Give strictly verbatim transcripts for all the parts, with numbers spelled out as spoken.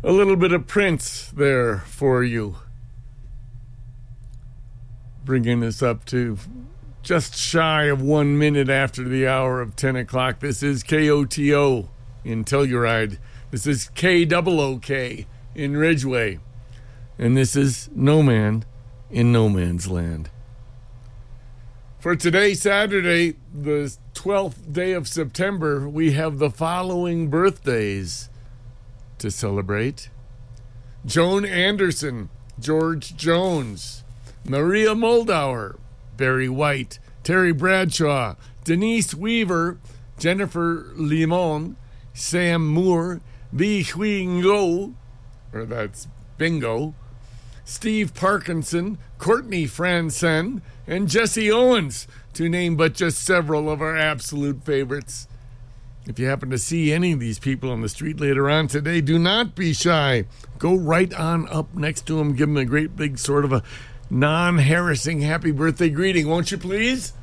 A little bit of Prince there for you. Bringing us up to just shy of one minute after the hour of ten o'clock. This is K O T O in Telluride. This is K O O K in Ridgeway. And this is No Man in No Man's Land. For today, Saturday, the twelfth day of September, we have the following birthdays to celebrate. Joan Anderson, George Jones, Maria Moldauer, Barry White, Terry Bradshaw, Denise Weaver, Jennifer Limon, Sam Moore, Bi Hui Ngo, or that's Bingo, Steve Parkinson, Courtney Franzen, and Jesse Owens, to name but just several of our absolute favorites. If you happen to see any of these people on the street later on today, do not be shy. Go right on up next to them, give them a great big sort of a non-harassing happy birthday greeting, won't you please?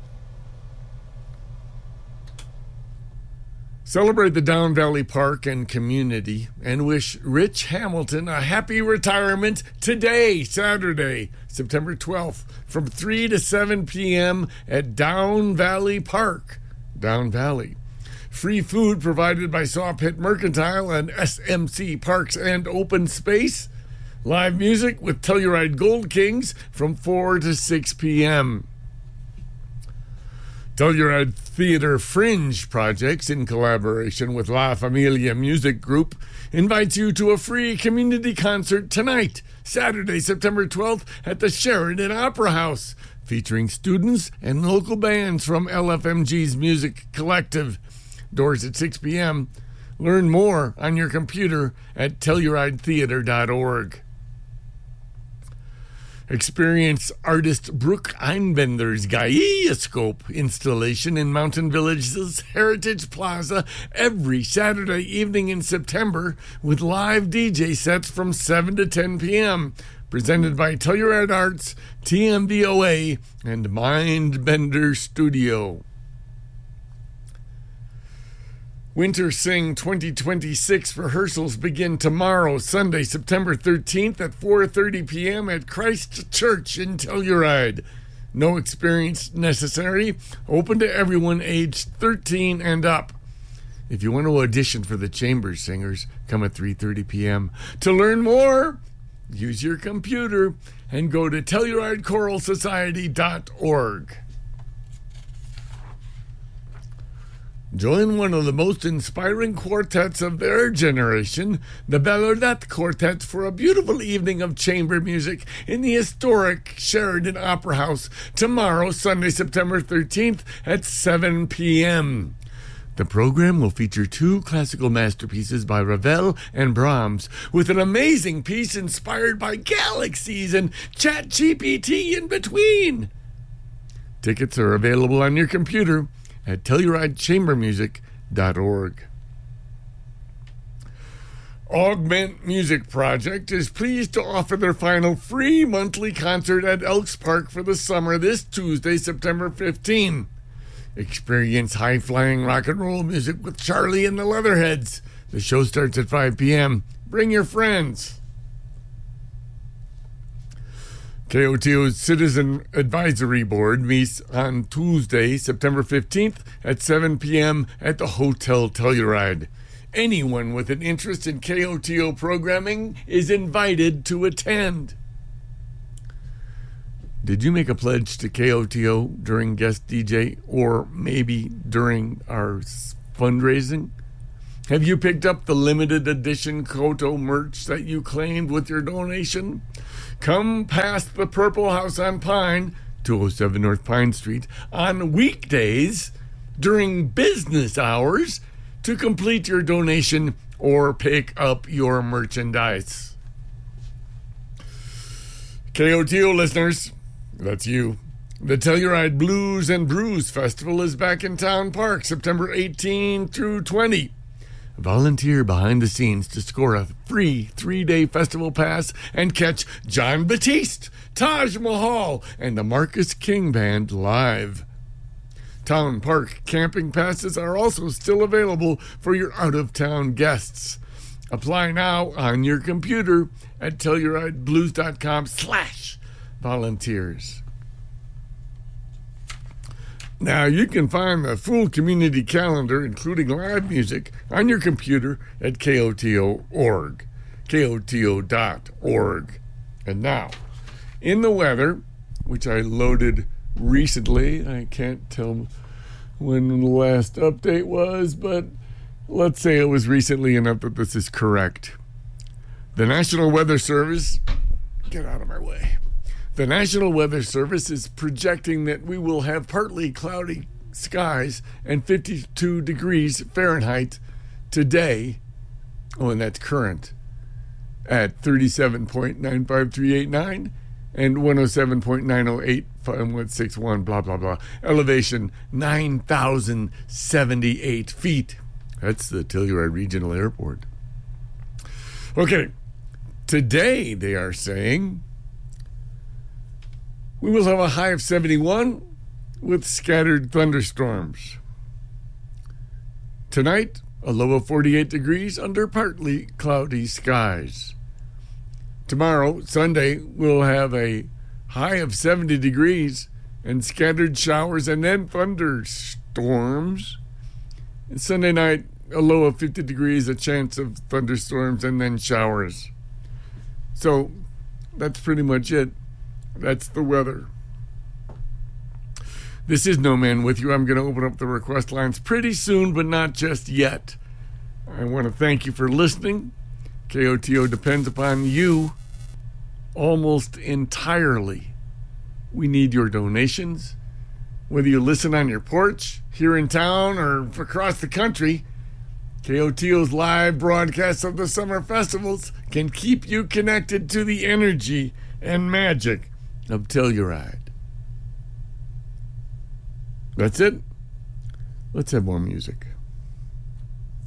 Celebrate the Down Valley Park and community and wish Rich Hamilton a happy retirement today, Saturday, September twelfth, from three to seven p.m. at Down Valley Park, Down Valley. Free food provided by Sawpit Mercantile and S M C Parks and Open Space. Live music with Telluride Gold Kings from four to six p.m. Telluride Theater Fringe Projects, in collaboration with La Familia Music Group, invites you to a free community concert tonight, Saturday, September twelfth, at the Sheridan Opera House, featuring students and local bands from L F M G's Music Collective. Doors at six p.m. Learn more on your computer at telluride theater dot org. Experience artist Brooke Einbender's Gaiascope installation in Mountain Village's Heritage Plaza every Saturday evening in September with live D J sets from seven to ten p.m. Presented by Telluride Arts, T M V O A, and Mindbender Studio. Winter Sing twenty twenty-six rehearsals begin tomorrow, Sunday, September thirteenth at four thirty p.m. at Christ Church in Telluride. No experience necessary. Open to everyone aged thirteen and up. If you want to audition for the Chamber Singers, come at three thirty p.m. To learn more, use your computer and go to telluride choral society dot org. Join one of the most inspiring quartets of their generation, the Bellerdette Quartet, for a beautiful evening of chamber music in the historic Sheridan Opera House tomorrow, Sunday, September thirteenth at seven p.m. The program will feature two classical masterpieces by Ravel and Brahms, with an amazing piece inspired by galaxies and ChatGPT in between. Tickets are available on your computer at telluride chamber music dot org. Augment Music Project is pleased to offer their final free monthly concert at Elks Park for the summer this Tuesday, September fifteenth. Experience high-flying rock and roll music with Charlie and the Leatherheads. The show starts at five p.m. Bring your friends. K O T O's Citizen Advisory Board meets on Tuesday, September fifteenth at seven p.m. at the Hotel Telluride. Anyone with an interest in K O T O programming is invited to attend. Did you make a pledge to K O T O during guest D J or maybe during our fundraising? Have you picked up the limited edition Koto merch that you claimed with your donation? Come past the Purple House on Pine, two oh seven North Pine Street, on weekdays during business hours to complete your donation or pick up your merchandise. K O T O listeners, that's you. The Telluride Blues and Brews Festival is back in Town Park, September eighteenth through twentieth. Volunteer behind the scenes to score a free three-day festival pass and catch John Batiste, Taj Mahal, and the Marcus King Band live. Town Park camping passes are also still available for your out-of-town guests. Apply now on your computer at TellurideBlues.com slash volunteers. Now, you can find the full community calendar, including live music, on your computer at K O T O dot org. K O T O dot org. And now, in the weather, which I loaded recently, I can't tell when the last update was, but let's say it was recently enough that this is correct. The National Weather Service, get out of my way. The National Weather Service is projecting that we will have partly cloudy skies and fifty-two degrees Fahrenheit today. Oh, and that's current at thirty-seven point nine five three eight nine and one oh seven point nine oh eight five one six one, blah, blah, blah. Elevation nine thousand seventy-eight feet. That's the Telluride Regional Airport. Okay, today they are saying we will have a high of seventy-one with scattered thunderstorms. Tonight, a low of forty-eight degrees under partly cloudy skies. Tomorrow, Sunday, we'll have a high of seventy degrees and scattered showers and then thunderstorms. And Sunday night, a low of fifty degrees, a chance of thunderstorms and then showers. So that's pretty much it. That's the weather. This is No Man with you. I'm going to open up the request lines pretty soon, but not just yet. I want to thank you for listening. K O T O depends upon you almost entirely. We need your donations. Whether you listen on your porch, here in town, or across the country, K O T O's live broadcasts of the summer festivals can keep you connected to the energy and magic of Telluride. That's it. Let's have more music.